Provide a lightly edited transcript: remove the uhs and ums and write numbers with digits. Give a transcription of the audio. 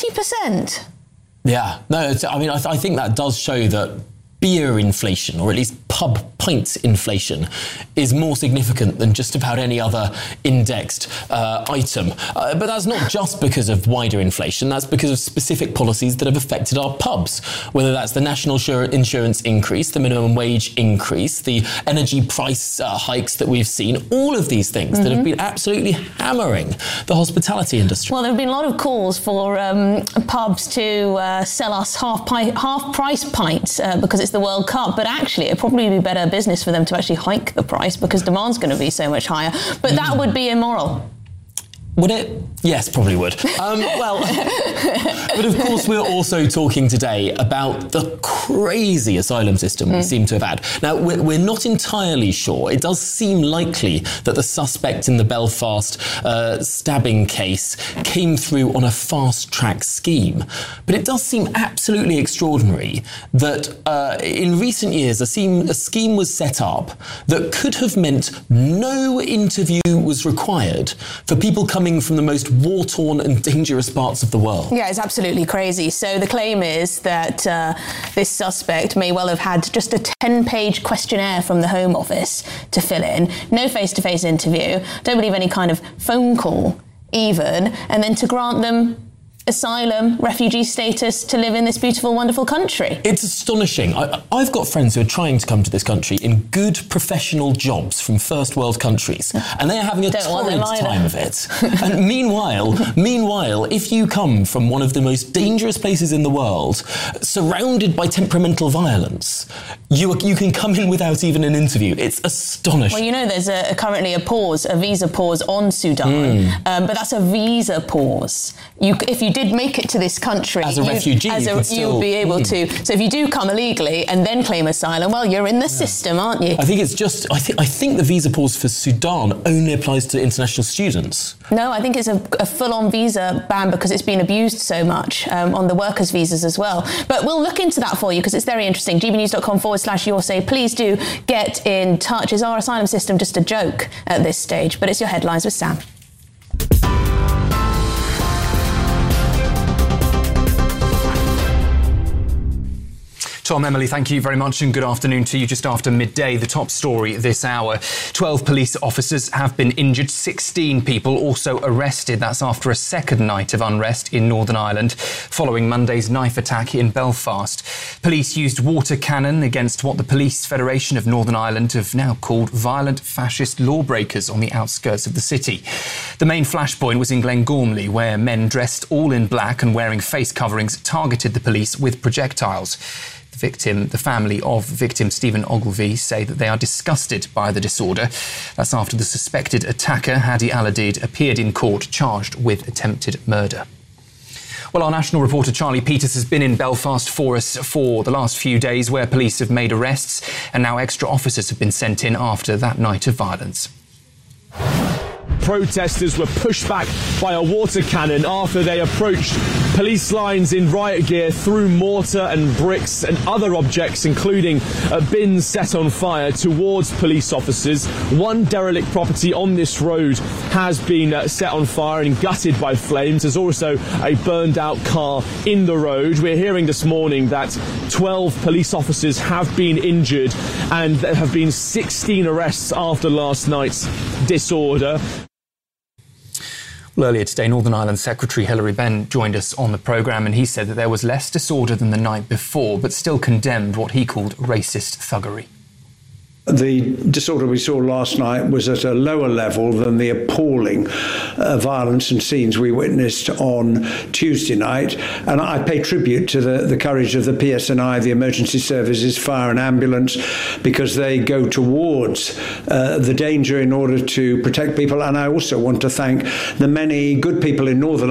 40%. Yeah, no, I think that does show that beer inflation, or at least pub pint inflation, is more significant than just about any other indexed item. But that's not just because of wider inflation, that's because of specific policies that have affected our pubs, whether that's the national insurance increase, the minimum wage increase, the energy price hikes that we've seen, all of these things that have been absolutely hammering the hospitality industry. Well, there have been a lot of calls for pubs to sell us half-price pints because it's the World Cup, but actually it'd probably be better business for them to actually hike the price because demand's going to be so much higher. But that would be immoral. Would it? Yes, probably would. Well, but of course we're also talking today about the crazy asylum system we seem to have had. Now, we're not entirely sure. It does seem likely that the suspect in the Belfast stabbing case came through on a fast-track scheme. But it does seem absolutely extraordinary that in recent years a scheme was set up that could have meant no interview was required for people coming from the most war-torn and dangerous parts of the world. Yeah, it's absolutely crazy. So the claim is that this suspect may well have had just a 10-page questionnaire from the Home Office to fill in, no face-to-face interview, don't believe any kind of phone call even, and then to grant them asylum, refugee status to live in this beautiful, wonderful country. It's astonishing. I've got friends who are trying to come to this country in good professional jobs from first world countries, and they are having a torrid time of it. And meanwhile, if you come from one of the most dangerous places in the world, surrounded by temperamental violence, you can come in without even an interview. It's astonishing. Well, you know, there's currently a visa pause on Sudan, but that's a visa pause. If you did make it to this country as a refugee, you'll be able to. So if you do come illegally and then claim asylum, well, you're in the system, aren't you? I think it's just. I think the visa pause for Sudan only applies to international students. No, I think it's a full-on visa ban because it's been abused so much on the workers' visas as well. But we'll look into that for you because it's very interesting. gbnews.com/yoursay. Please do get in touch. Is our asylum system just a joke at this stage? But it's your headlines with Sam. Tom, Emily, thank you very much and good afternoon to you. Just after midday, the top story this hour. 12 police officers have been injured, 16 people also arrested. That's after a second night of unrest in Northern Ireland following Monday's knife attack in Belfast. Police used water cannon against what the Police Federation of Northern Ireland have now called violent fascist lawbreakers on the outskirts of the city. The main flashpoint was in Glengormley, where men dressed all in black and wearing face coverings targeted the police with projectiles. The family of victim Stephen Ogilvie say that they are disgusted by the disorder. That's after the suspected attacker, Hadi Al-Adid, appeared in court charged with attempted murder. Well, our national reporter Charlie Peters has been in Belfast for us for the last few days, where police have made arrests and now extra officers have been sent in after that night of violence. Protesters were pushed back by a water cannon after they approached police lines in riot gear, threw mortar and bricks and other objects, including bins set on fire, towards police officers. One derelict property on this road has been set on fire and gutted by flames. There's also a burned out car in the road. We're hearing this morning that 12 police officers have been injured and there have been 16 arrests after last night's disorder. Well, earlier today, Northern Ireland Secretary Hilary Benn joined us on the programme, and he said that there was less disorder than the night before, but still condemned what he called racist thuggery. The disorder we saw last night was at a lower level than the appalling violence and scenes we witnessed on Tuesday night. And I pay tribute to the courage of the PSNI, the emergency services, fire and ambulance, because they go towards the danger in order to protect people. And I also want to thank the many good people in Northern